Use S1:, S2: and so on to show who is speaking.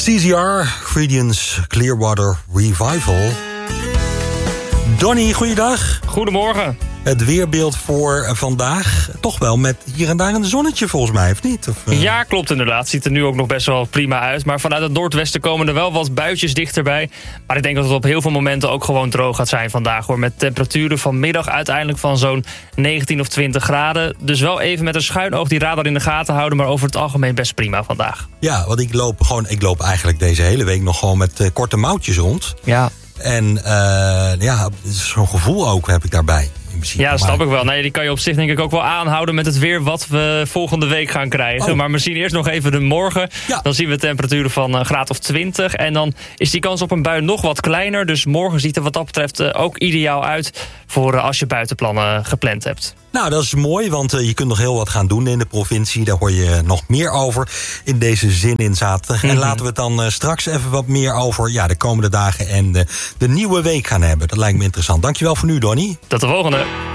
S1: CZR, Creedence Clearwater Revival. Donnie, goeiedag.
S2: Goedemorgen.
S1: Het weerbeeld voor vandaag, toch wel met hier en daar een zonnetje volgens mij, of niet?
S2: Ja, klopt inderdaad. Ziet er nu ook nog best wel prima uit. Maar vanuit het noordwesten komen er wel wat buitjes dichterbij. Maar ik denk dat het op heel veel momenten ook gewoon droog gaat zijn vandaag, hoor. Met temperaturen vanmiddag uiteindelijk van zo'n 19 of 20 graden. Dus wel even met een schuin oog die radar in de gaten houden. Maar over het algemeen best prima vandaag.
S1: Ja, want ik loop eigenlijk deze hele week nog gewoon met korte mouwtjes rond.
S2: Ja.
S1: En zo'n gevoel ook heb ik daarbij.
S2: Ja, dat snap ik wel. Nee, die kan je op zich denk ik ook wel aanhouden met het weer wat we volgende week gaan krijgen.
S1: Oh.
S2: Maar misschien eerst nog even de morgen.
S1: Ja.
S2: Dan zien we temperaturen van een graad of 20. En dan is die kans op een bui nog wat kleiner. Dus morgen ziet er wat dat betreft ook ideaal uit voor als je buitenplannen gepland hebt.
S1: Nou, dat is mooi, want je kunt nog heel wat gaan doen in de provincie. Daar hoor je nog meer over in deze Zin in Zaterdag. En laten we het dan straks even wat meer over de komende dagen en de nieuwe week gaan hebben. Dat lijkt me interessant. Dankjewel voor nu, Donnie.
S2: Tot de volgende.